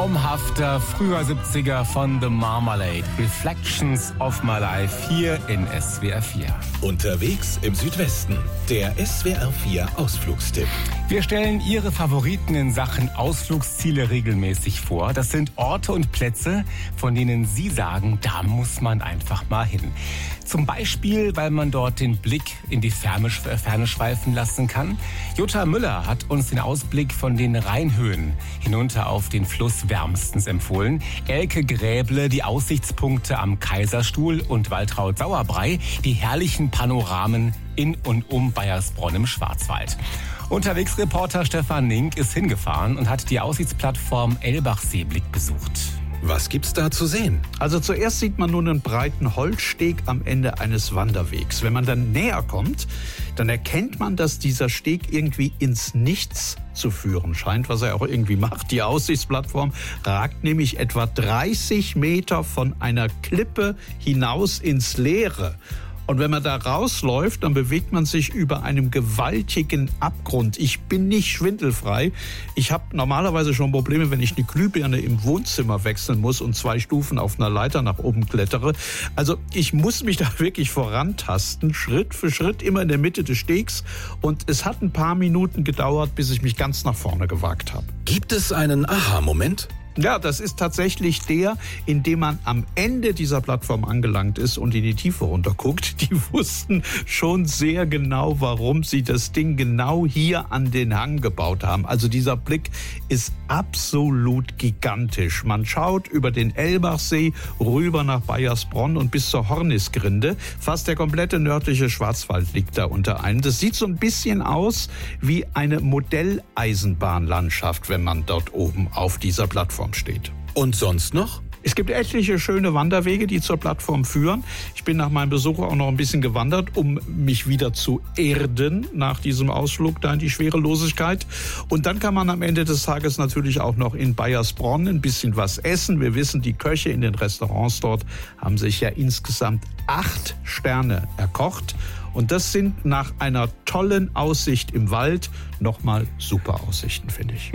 traumhafter früher 70er von The Marmalade. Reflections of My Life hier in SWR 4. Unterwegs im Südwesten. Der SWR 4 Ausflugstipp. Wir stellen Ihre Favoriten in Sachen Ausflugsziele regelmäßig vor. Das sind Orte und Plätze, von denen Sie sagen, da muss man einfach mal hin. Zum Beispiel, weil man dort den Blick in die Ferne schweifen lassen kann. Jutta Müller hat uns den Ausblick von den Rheinhöhen hinunter auf den Fluss wärmstens empfohlen. Elke Gräble die Aussichtspunkte am Kaiserstuhl und Waltraud Sauerbrei die herrlichen Panoramen in und um Baiersbronn im Schwarzwald. Unterwegsreporter Stefan Nink ist hingefahren und hat die Aussichtsplattform Elbachseeblick besucht. Was gibt's da zu sehen? Also zuerst sieht man nun einen breiten Holzsteg am Ende eines Wanderwegs. Wenn man dann näher kommt, dann erkennt man, dass dieser Steg irgendwie ins Nichts zu führen scheint, was er auch irgendwie macht. Die Aussichtsplattform ragt nämlich etwa 30 Meter von einer Klippe hinaus ins Leere. Und wenn man da rausläuft, dann bewegt man sich über einem gewaltigen Abgrund. Ich bin nicht schwindelfrei. Ich habe normalerweise schon Probleme, wenn ich eine Glühbirne im Wohnzimmer wechseln muss und 2 Stufen auf einer Leiter nach oben klettere. Also ich muss mich da wirklich vorantasten, Schritt für Schritt, immer in der Mitte des Stegs. Und es hat ein paar Minuten gedauert, bis ich mich ganz nach vorne gewagt habe. Gibt es einen Aha-Moment? Ja, das ist tatsächlich der, in dem man am Ende dieser Plattform angelangt ist und in die Tiefe runterguckt. Die wussten schon sehr genau, warum sie das Ding genau hier an den Hang gebaut haben. Also dieser Blick ist absolut gigantisch. Man schaut über den Elbachsee rüber nach Baiersbronn und bis zur Hornisgrinde. Fast der komplette nördliche Schwarzwald liegt da unter einem. Das sieht so ein bisschen aus wie eine Modelleisenbahnlandschaft, wenn man dort oben auf dieser Plattform steht. Und sonst noch? Es gibt etliche schöne Wanderwege, die zur Plattform führen. Ich bin nach meinem Besuch auch noch ein bisschen gewandert, um mich wieder zu erden nach diesem Ausflug da in die Schwerelosigkeit. Und dann kann man am Ende des Tages natürlich auch noch in Baiersbronn ein bisschen was essen. Wir wissen, die Köche in den Restaurants dort haben sich ja insgesamt 8 Sterne erkocht. Und das sind nach einer tollen Aussicht im Wald nochmal super Aussichten, finde ich.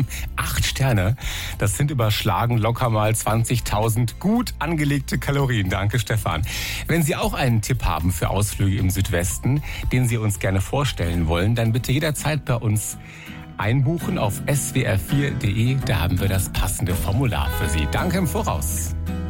8 Sterne, das sind überschlagen locker mal 20.000 gut angelegte Kalorien. Danke, Stefan. Wenn Sie auch einen Tipp haben für Ausflüge im Südwesten, den Sie uns gerne vorstellen wollen, dann bitte jederzeit bei uns einbuchen auf swr4.de. Da haben wir das passende Formular für Sie. Danke im Voraus.